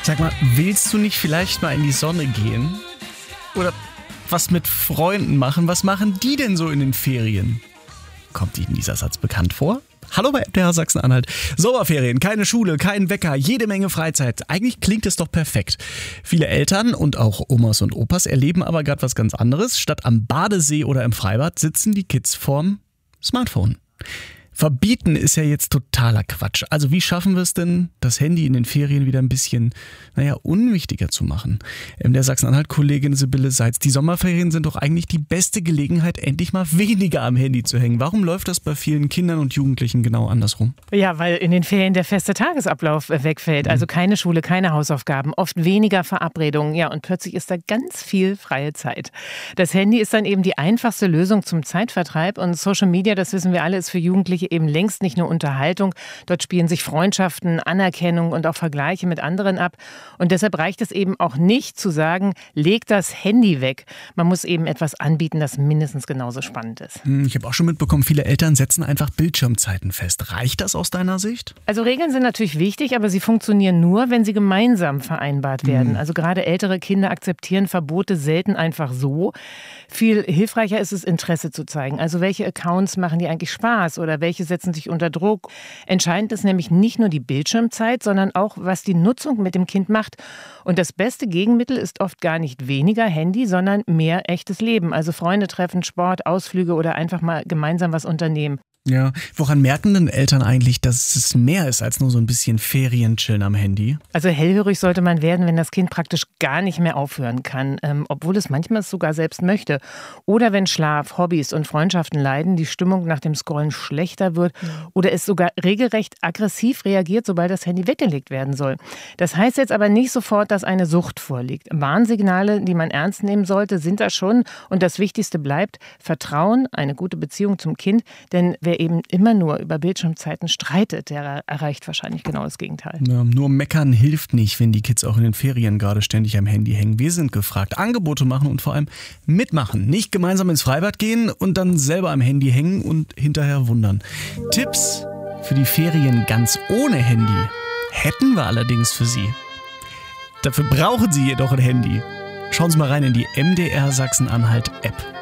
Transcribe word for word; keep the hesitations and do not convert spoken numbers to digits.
Sag mal, willst du nicht vielleicht mal in die Sonne gehen? Oder was mit Freunden machen? Was machen die denn so in den Ferien? Kommt Ihnen dieser Satz bekannt vor? Hallo bei M D R Sachsen-Anhalt. Sommerferien, keine Schule, kein Wecker, jede Menge Freizeit. Eigentlich klingt es doch perfekt. Viele Eltern und auch Omas und Opas erleben aber gerade was ganz anderes. Statt am Badesee oder im Freibad sitzen die Kids vorm Smartphone. Verbieten ist ja jetzt totaler Quatsch. Also wie schaffen wir es denn, das Handy in den Ferien wieder ein bisschen, naja, unwichtiger zu machen? Ähm, der Sachsen-Anhalt-Kollegin Sibylle Seitz, die Sommerferien sind doch eigentlich die beste Gelegenheit, endlich mal weniger am Handy zu hängen. Warum läuft das bei vielen Kindern und Jugendlichen genau andersrum? Ja, weil in den Ferien der feste Tagesablauf wegfällt. Also keine Schule, keine Hausaufgaben, oft weniger Verabredungen. Ja, und plötzlich ist da ganz viel freie Zeit. Das Handy ist dann eben die einfachste Lösung zum Zeitvertreib. Und Social Media, das wissen wir alle, ist für Jugendliche eben längst nicht nur Unterhaltung. Dort spielen sich Freundschaften, Anerkennung und auch Vergleiche mit anderen ab. Und deshalb reicht es eben auch nicht zu sagen, leg das Handy weg. Man muss eben etwas anbieten, das mindestens genauso spannend ist. Ich habe auch schon mitbekommen, viele Eltern setzen einfach Bildschirmzeiten fest. Reicht das aus deiner Sicht? Also Regeln sind natürlich wichtig, aber sie funktionieren nur, wenn sie gemeinsam vereinbart werden. Mhm. Also gerade ältere Kinder akzeptieren Verbote selten einfach so. Viel hilfreicher ist es, Interesse zu zeigen. Also welche Accounts machen dir eigentlich Spaß oder welche Welche setzen sich unter Druck. Entscheidend ist nämlich nicht nur die Bildschirmzeit, sondern auch, was die Nutzung mit dem Kind macht. Und das beste Gegenmittel ist oft gar nicht weniger Handy, sondern mehr echtes Leben. Also Freunde treffen, Sport, Ausflüge oder einfach mal gemeinsam was unternehmen. Ja, woran merken denn Eltern eigentlich, dass es mehr ist als nur so ein bisschen Ferienchillen am Handy? Also hellhörig sollte man werden, wenn das Kind praktisch gar nicht mehr aufhören kann, ähm, obwohl es manchmal es sogar selbst möchte. Oder wenn Schlaf, Hobbys und Freundschaften leiden, die Stimmung nach dem Scrollen schlechter wird oder es sogar regelrecht aggressiv reagiert, sobald das Handy weggelegt werden soll. Das heißt jetzt aber nicht sofort, dass eine Sucht vorliegt. Warnsignale, die man ernst nehmen sollte, sind da schon. Und das Wichtigste bleibt Vertrauen, eine gute Beziehung zum Kind, denn wer Wer eben immer nur über Bildschirmzeiten streitet, der erreicht wahrscheinlich genau das Gegenteil. Ja, nur meckern hilft nicht, wenn die Kids auch in den Ferien gerade ständig am Handy hängen. Wir sind gefragt, Angebote machen und vor allem mitmachen. Nicht gemeinsam ins Freibad gehen und dann selber am Handy hängen und hinterher wundern. Tipps für die Ferien ganz ohne Handy hätten wir allerdings für Sie. Dafür brauchen Sie jedoch ein Handy. Schauen Sie mal rein in die M D R Sachsen-Anhalt App.